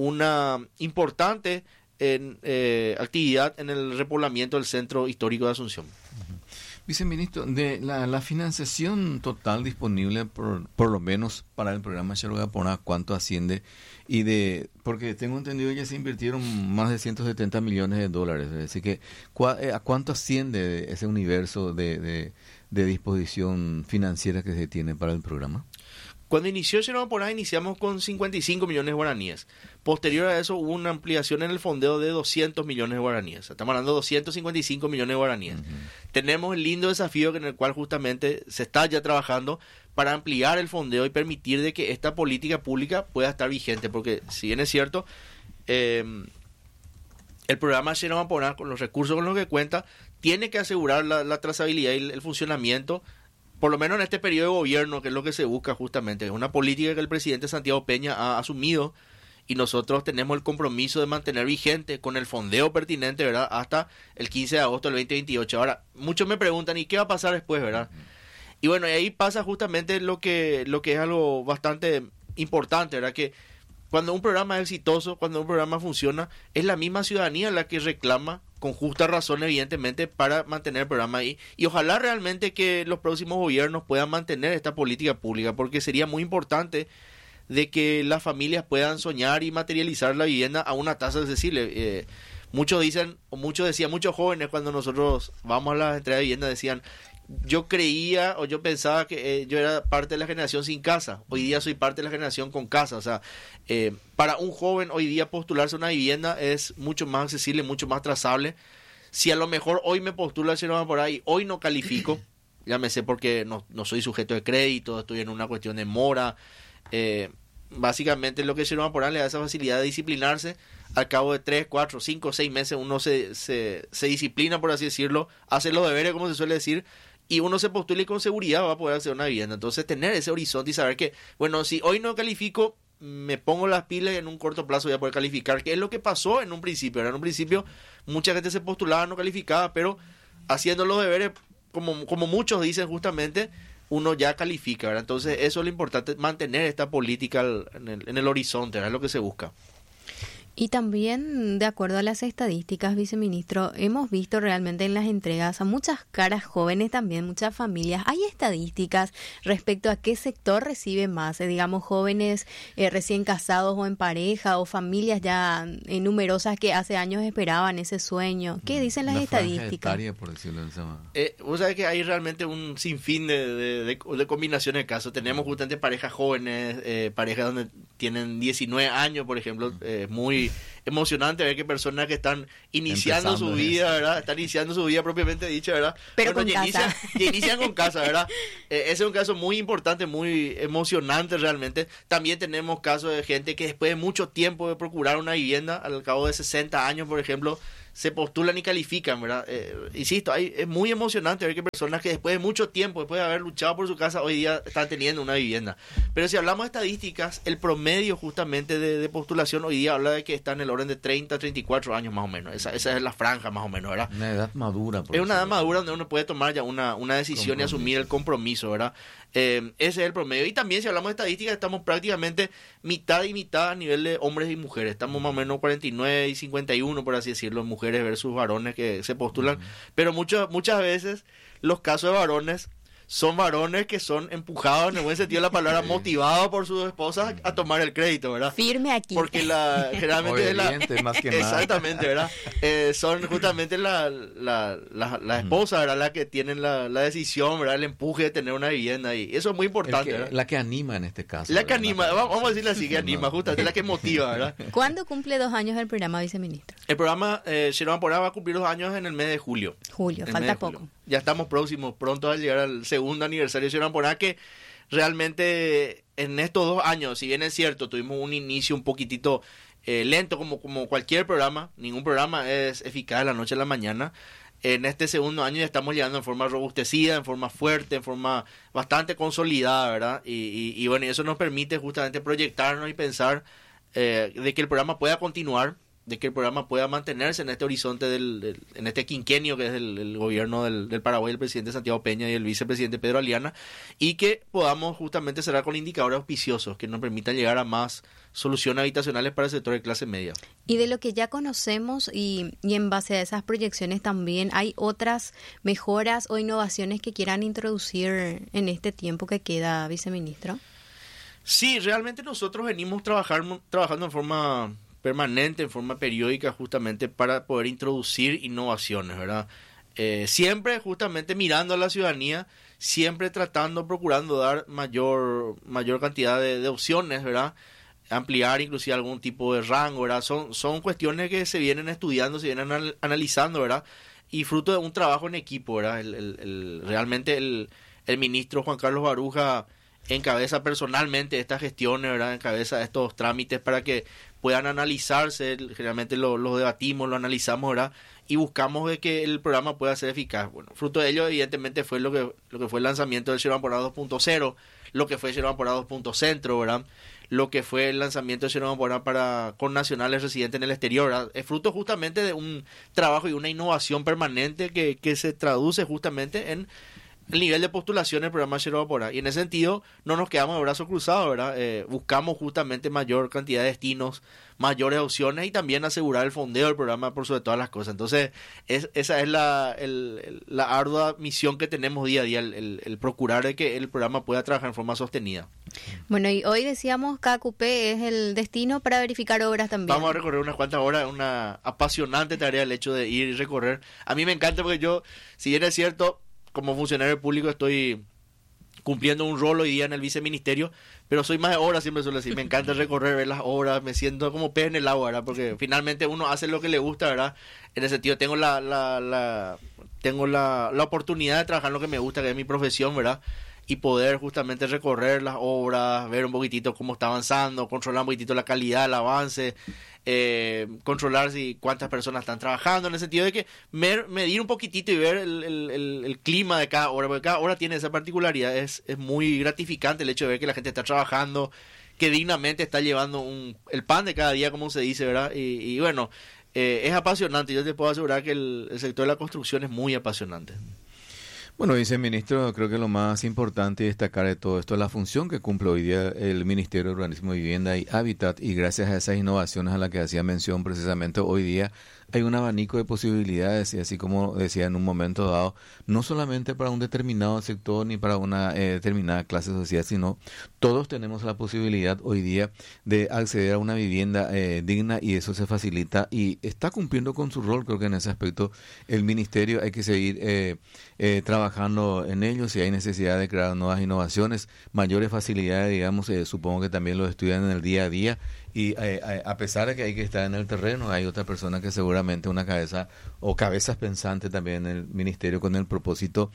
una importante en, eh, actividad en el repoblamiento del centro histórico de Asunción. Viceministro, de la, la financiación total disponible, por, por lo menos para el programa Sherón Aponá, ¿cuánto asciende? Y de, porque tengo entendido que se invirtieron más de ciento setenta millones de dólares, así que ¿a cuánto asciende ese universo de, de, de disposición financiera que se tiene para el programa? Cuando inició Sherón Aponá iniciamos con cincuenta y cinco millones de guaraníes. Posterior a eso hubo una ampliación en el fondeo de doscientos millones de guaraníes. Estamos hablando de doscientos cincuenta y cinco millones de guaraníes. Uh-huh. Tenemos el lindo desafío en el cual justamente se está ya trabajando para ampliar el fondeo y permitir de que esta política pública pueda estar vigente. Porque si bien es cierto, eh, el programa Sherón Aponá, con los recursos con los que cuenta, tiene que asegurar la, la trazabilidad y el, el funcionamiento, por lo menos en este periodo de gobierno, que es lo que se busca justamente. Es una política que el presidente Santiago Peña ha asumido y nosotros tenemos el compromiso de mantener vigente con el fondeo pertinente, ¿verdad? Hasta el quince de agosto del veinte veintiocho. Ahora, muchos me preguntan, ¿y qué va a pasar después, verdad? Y bueno, y ahí pasa justamente lo que, lo que es algo bastante importante, ¿verdad? Que cuando un programa es exitoso, cuando un programa funciona, es la misma ciudadanía la que reclama, con justa razón, evidentemente, para mantener el programa ahí. Y ojalá realmente que los próximos gobiernos puedan mantener esta política pública, porque sería muy importante de que las familias puedan soñar y materializar la vivienda a una tasa accesible. Eh, muchos dicen, o muchos decían, muchos jóvenes cuando nosotros vamos a las entregas de vivienda decían, yo creía o yo pensaba que eh, yo era parte de la generación sin casa. Hoy día soy parte de la generación con casa. O sea, eh, para un joven hoy día postularse a una vivienda es mucho más accesible, mucho más trazable. Si a lo mejor hoy me postula si no va por ahí, hoy no califico, llámese porque no, no soy sujeto de crédito, estoy en una cuestión de mora. Eh, básicamente lo que Sherón Aponá le da esa facilidad de disciplinarse. Al cabo de tres, cuatro, cinco, seis meses uno se, se, se disciplina, por así decirlo, hace los deberes, como se suele decir, y uno se postula y con seguridad va a poder hacer una vivienda. Entonces tener ese horizonte y saber que, bueno, si hoy no califico, me pongo las pilas y en un corto plazo voy a poder calificar, que es lo que pasó en un principio. En un principio mucha gente se postulaba, no calificaba, pero haciendo los deberes, como, como muchos dicen justamente, uno ya califica, ¿verdad? Entonces eso es lo importante, mantener esta política en el, en el horizonte, ¿verdad? Es lo que se busca. Y también, de acuerdo a las estadísticas, viceministro, hemos visto realmente en las entregas a muchas caras jóvenes también, muchas familias. ¿Hay estadísticas respecto a qué sector recibe más? Eh, digamos, jóvenes eh, recién casados o en pareja, o familias ya eh, numerosas que hace años esperaban ese sueño. ¿Qué dicen las La franja estadísticas? etaria, por decirlo de esa manera. Eh, vos sabés que hay realmente un sinfín de, de, de, de combinaciones de casos. Tenemos justamente parejas jóvenes, eh, parejas donde tienen diecinueve años, por ejemplo, eh, muy emocionante ver que personas que están iniciando Empezando su vida, ¿verdad? Están iniciando su vida propiamente dicha, ¿verdad? Pero bueno, con ya casa. inician, ya inician con casa, ¿verdad? Eh, ese es un caso muy importante, muy emocionante realmente. También tenemos casos de gente que después de mucho tiempo de procurar una vivienda, al cabo de sesenta años, por ejemplo, se postulan y califican, ¿verdad? Eh, insisto, hay, es muy emocionante ver que personas que después de mucho tiempo, después de haber luchado por su casa, hoy día están teniendo una vivienda. Pero si hablamos de estadísticas, el promedio justamente de, de postulación hoy día habla de que está en el orden de treinta, treinta y cuatro años más o menos. Esa, esa es la franja más o menos, ¿verdad? Una edad madura. Por Es una edad decirlo. madura donde uno puede tomar ya una, una decisión Compromiso. y asumir el compromiso, ¿verdad? Eh, ese es el promedio. Y también si hablamos de estadísticas, estamos prácticamente mitad y mitad a nivel de hombres y mujeres. Estamos más o menos cuarenta y nueve y cincuenta y uno, por así decirlo, mujeres versus varones que se postulan. Uh-huh. Pero muchas muchas veces los casos de varones son varones que son empujados, en el buen sentido de la palabra, motivados por sus esposas a tomar el crédito, ¿verdad? Firme aquí. Porque la, generalmente es la... más que nada. Exactamente, ¿verdad? Eh, son justamente la, la, la, la esposa, ¿verdad? La que tienen la, la decisión, ¿verdad? El empuje de tener una vivienda. Y eso es muy importante, que, ¿verdad? La que anima en este caso. La que ¿verdad? anima, vamos a decirle así, que anima, justamente la que motiva, ¿verdad? ¿Cuándo cumple dos años el programa, viceministro? El programa eh, Xero Amporá va a cumplir dos años en el mes de julio. Julio, El falta mes de poco. julio. Ya estamos próximos, pronto a llegar al segundo aniversario de Xero Amporá, que realmente en estos dos años, si bien es cierto, tuvimos un inicio un poquitito eh, lento, como, como cualquier programa, ningún programa es eficaz de la noche a la mañana. En este segundo año ya estamos llegando en forma robustecida, en forma fuerte, en forma bastante consolidada, ¿verdad? Y, y, y bueno, eso nos permite justamente proyectarnos y pensar eh, de que el programa pueda continuar, de que el programa pueda mantenerse en este horizonte, del, del en este quinquenio que es el, el gobierno del, del Paraguay, el presidente Santiago Peña y el vicepresidente Pedro Aliana, y que podamos justamente cerrar con indicadores auspiciosos que nos permitan llegar a más soluciones habitacionales para el sector de clase media. Y de lo que ya conocemos y, y en base a esas proyecciones también, ¿hay otras mejoras o innovaciones que quieran introducir en este tiempo que queda, viceministro? Sí, realmente nosotros venimos trabajar, trabajando en forma permanente, en forma periódica, justamente para poder introducir innovaciones, ¿verdad? Eh, siempre justamente mirando a la ciudadanía, siempre tratando, procurando dar mayor, mayor cantidad de, de opciones, ¿verdad? Ampliar inclusive algún tipo de rango, ¿verdad? Son, son cuestiones que se vienen estudiando, se vienen anal- analizando, ¿verdad? Y fruto de un trabajo en equipo, ¿verdad? El, el, el, realmente el, el ministro Juan Carlos Baruja encabeza personalmente estas gestiones, ¿verdad? Encabeza estos trámites para que puedan analizarse, generalmente lo, lo debatimos, lo analizamos, ¿verdad? Y buscamos de que el programa pueda ser eficaz. Bueno, fruto de ello, evidentemente, fue lo que lo que fue el lanzamiento del Xero Amporá dos punto cero, lo que fue Xero Amporá dos punto cero, ¿verdad? Lo que fue el lanzamiento del Xero Amporá para con nacionales residentes en el exterior, ¿verdad? Es fruto justamente de un trabajo y una innovación permanente que, que se traduce justamente en el nivel de postulación del programa Xero Amporá. Y en ese sentido no nos quedamos de brazos cruzados, ¿verdad? Eh, buscamos justamente mayor cantidad de destinos, mayores opciones y también asegurar el fondeo del programa por sobre todas las cosas. Entonces, es, esa es la, el, la ardua misión que tenemos día a día, el, el, el procurar de que el programa pueda trabajar en forma sostenida. Bueno, y hoy decíamos K Q P es el destino para verificar obras también. Vamos a recorrer unas cuantas horas, una apasionante tarea el hecho de ir y recorrer. A mí me encanta porque yo, si bien es cierto, como funcionario público estoy cumpliendo un rol hoy día en el viceministerio, pero soy más de obras, siempre suelo decir, me encanta recorrer, ver las obras, me siento como pez en el agua, ¿verdad? Porque finalmente uno hace lo que le gusta, ¿verdad? En ese sentido, tengo la, la, la tengo la, la oportunidad de trabajar en lo que me gusta, que es mi profesión, ¿verdad? Y poder justamente recorrer las obras, ver un poquitito cómo está avanzando, controlar un poquitito la calidad, el avance, eh, controlar si cuántas personas están trabajando, en el sentido de que mer, medir un poquitito y ver el, el, el, el clima de cada obra, porque cada obra tiene esa particularidad. Es, es muy gratificante el hecho de ver que la gente está trabajando, que dignamente está llevando un, el pan de cada día, como se dice, ¿verdad? Y, y bueno, eh, es apasionante. Yo te puedo asegurar que el, el sector de la construcción es muy apasionante. Bueno, viceministro, creo que lo más importante y destacar de todo esto es la función que cumple hoy día el Ministerio de Urbanismo, Vivienda y Hábitat, y gracias a esas innovaciones a las que hacía mención precisamente hoy día hay un abanico de posibilidades, y así como decía en un momento dado, no solamente para un determinado sector ni para una eh, determinada clase social, sino todos tenemos la posibilidad hoy día de acceder a una vivienda eh, digna, y eso se facilita y está cumpliendo con su rol. Creo que en ese aspecto el Ministerio hay que seguir eh, eh, trabajando en ello. Si hay necesidad de crear nuevas innovaciones, mayores facilidades, digamos, eh, supongo que también lo estudian en el día a día. Y eh, a pesar de que hay que estar en el terreno, hay otra persona que seguramente una cabeza o cabezas pensantes también en el ministerio con el propósito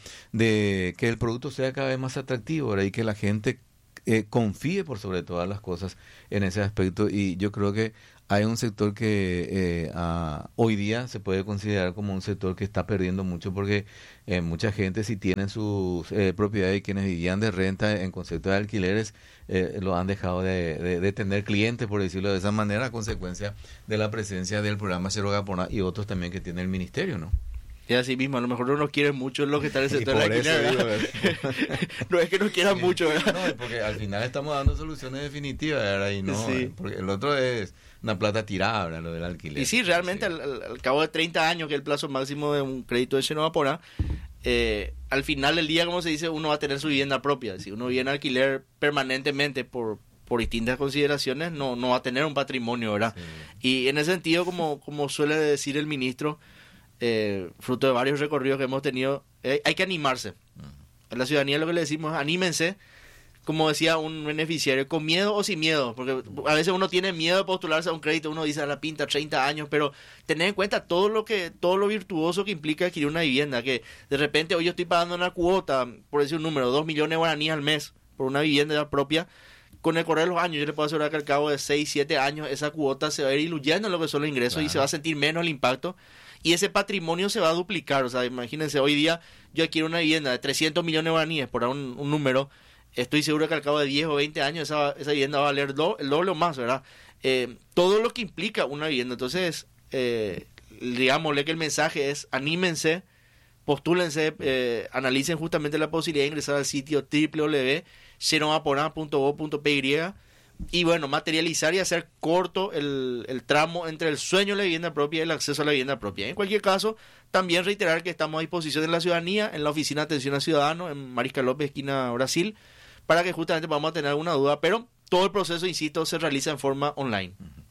de que el producto sea cada vez más atractivo, ¿verdad? Y que la gente eh, confíe por sobre todas las cosas en ese aspecto. Y yo creo que hay un sector que eh, a, hoy día se puede considerar como un sector que está perdiendo mucho, porque eh, mucha gente, si tienen sus eh, propiedades, y quienes vivían de renta en concepto de alquileres, eh, lo han dejado de, de, de tener clientes, por decirlo de esa manera, a consecuencia de la presencia del programa Cero Gapona y otros también que tiene el ministerio, ¿no? Y así mismo, a lo mejor no nos quieren mucho lo que está en el sector por de eso alquiler, digo, ¿verdad? No es que nos quieran mucho, ¿verdad? No, es porque al final estamos dando soluciones definitivas, ¿verdad? Y no, Sí. porque el otro es una plata tirada, ¿verdad? Lo del alquiler. Y sí, realmente Sí. Al, al- al cabo de treinta años, que es el plazo máximo de un crédito de Xenopora, eh, al final del día, como se dice, uno va a tener su vivienda propia. Si uno vive en alquiler permanentemente por, por distintas consideraciones, no, no va a tener un patrimonio, ¿verdad? Sí. Y en ese sentido, como, como suele decir el ministro, eh, fruto de varios recorridos que hemos tenido, eh, hay que animarse. A la ciudadanía lo que le decimos es anímense, como decía un beneficiario, con miedo o sin miedo, porque a veces uno tiene miedo de postularse a un crédito, uno dice a la pinta treinta años, pero tener en cuenta todo lo que todo lo virtuoso que implica adquirir una vivienda, que de repente hoy yo estoy pagando una cuota, por decir un número, dos millones de guaraníes al mes por una vivienda propia. Con el correr de los años, yo le puedo asegurar que al cabo de seis, siete años esa cuota se va a ir diluyendo en lo que son los ingresos, claro, y se va a sentir menos el impacto. Y ese patrimonio se va a duplicar. O sea, imagínense, hoy día yo adquiero una vivienda de trescientos millones de guaraníes, por dar un, un número. Estoy seguro que al cabo de diez o veinte años esa, esa vivienda va a valer do, el doble o más, ¿verdad? Eh, todo lo que implica una vivienda. Entonces, eh, digámosle que el mensaje es anímense, postúlense, eh, analicen justamente la posibilidad de ingresar al sitio doble u doble u doble u punto xenogapona punto gob punto pe y y bueno, materializar y hacer corto el, el tramo entre el sueño de la vivienda propia y el acceso a la vivienda propia. En cualquier caso, también reiterar que estamos a disposición de la ciudadanía en la Oficina de Atención al Ciudadano en Mariscal López, esquina Brasil, para que justamente podamos tener alguna duda, pero todo el proceso, insisto, se realiza en forma online.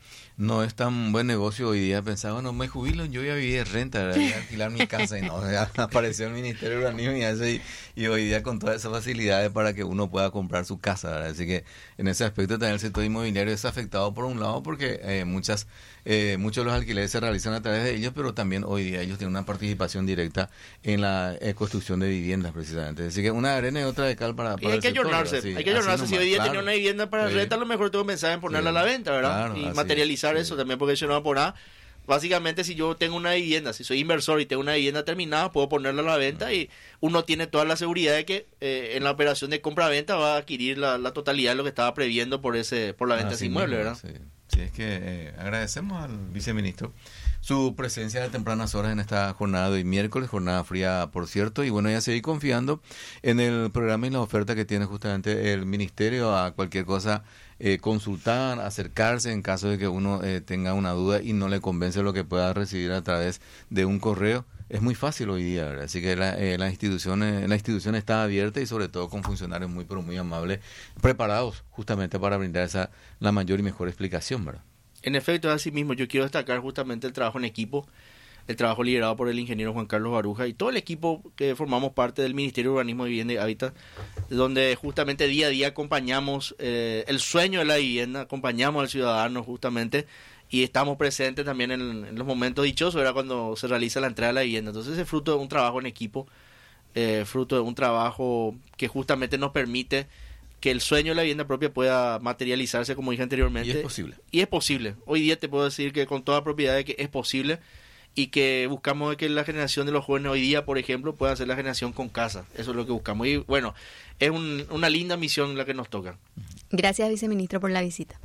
No es tan buen negocio hoy día pensar, bueno, me jubilo, yo voy a vivir de renta, voy a alquilar mi casa, y no, ya apareció el Ministerio de Urbanismo y, eso, y, y hoy día con todas esas facilidades para que uno pueda comprar su casa, ¿verdad? Así que en ese aspecto también el sector inmobiliario es afectado por un lado porque eh, muchas eh, muchos de los alquileres se realizan a través de ellos, pero también hoy día ellos tienen una participación directa en la eh, construcción de viviendas precisamente. Así que una arena y otra de cal para, para y hay el que sector, ayornarse, ¿verdad? Sí, hay que ayornarse. Si hoy día claro, tenía una vivienda para sí, renta, a lo mejor tengo pensado en ponerla sí, a la venta, ¿verdad? claro, Y así materializar es, eso sí. también, porque si no va por nada. Básicamente, si yo tengo una vivienda, si soy inversor y tengo una vivienda terminada, puedo ponerla a la venta y uno tiene toda la seguridad de que eh, en la operación de compra-venta va a adquirir la, la totalidad de lo que estaba previendo por ese por la venta de ese inmueble, ¿verdad? Sí, sí, es que eh, agradecemos al viceministro su presencia de tempranas horas en esta jornada de hoy miércoles, jornada fría, por cierto, y bueno, ya seguir confiando en el programa y la oferta que tiene justamente el ministerio a cualquier cosa. Eh, consultar, acercarse en caso de que uno eh, tenga una duda y no le convence lo que pueda recibir a través de un correo. Es muy fácil hoy día, ¿verdad? Así que la, eh, la, institución, eh, la institución está abierta y sobre todo con funcionarios muy pero muy amables, preparados justamente para brindar esa la mayor y mejor explicación, ¿verdad? En efecto, es así mismo. Yo quiero destacar justamente el trabajo en equipo, el trabajo liderado por el ingeniero Juan Carlos Baruja y todo el equipo que formamos parte del Ministerio de Urbanismo, Vivienda y Hábitat, donde justamente día a día acompañamos eh, el sueño de la vivienda, acompañamos al ciudadano justamente y estamos presentes también en, en los momentos dichosos, era cuando se realiza la entrega de la vivienda. Entonces es fruto de un trabajo en equipo, eh, fruto de un trabajo que justamente nos permite que el sueño de la vivienda propia pueda materializarse, como dije anteriormente. Y es posible. Y es posible. Hoy día te puedo decir que con toda propiedad de que es posible y que buscamos de que la generación de los jóvenes hoy día, por ejemplo, pueda ser la generación con casa. Eso es lo que buscamos. Y bueno, es un, una linda misión la que nos toca. Gracias, viceministro, por la visita.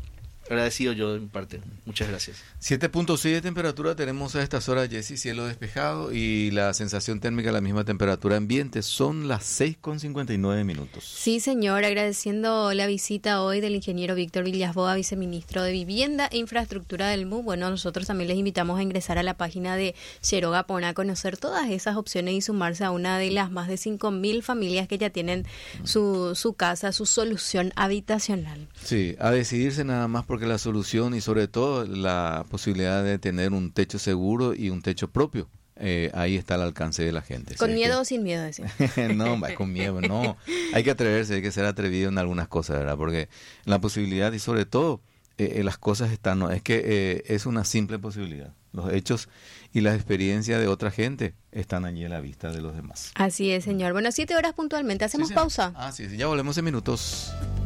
agradecido yo de mi parte. Muchas gracias. siete punto seis de temperatura tenemos a estas horas, Jessy, cielo despejado y la sensación térmica, la misma temperatura ambiente, son las seis con cincuenta y nueve minutos. Sí, señor, agradeciendo la visita hoy del ingeniero Víctor Villasboa, viceministro de Vivienda e Infraestructura del M U. Bueno, nosotros también les invitamos a ingresar a la página de Xerogapona, a conocer todas esas opciones y sumarse a una de las más de cinco mil familias que ya tienen su, su casa, su solución habitacional. Sí, a decidirse nada más porque la solución y sobre todo la posibilidad de tener un techo seguro y un techo propio, eh, ahí está al alcance de la gente. ¿Con ¿sí? miedo que... o sin miedo? Decir. No, con miedo, no. Hay que atreverse, hay que ser atrevido en algunas cosas, ¿verdad? Porque la posibilidad y sobre todo eh, las cosas están, no, es que eh, es una simple posibilidad. Los hechos y las experiencias de otra gente están allí a la vista de los demás. Así es, señor. Bueno, siete horas puntualmente. ¿Hacemos sí, pausa? Ah, sí, sí, ya volvemos en minutos.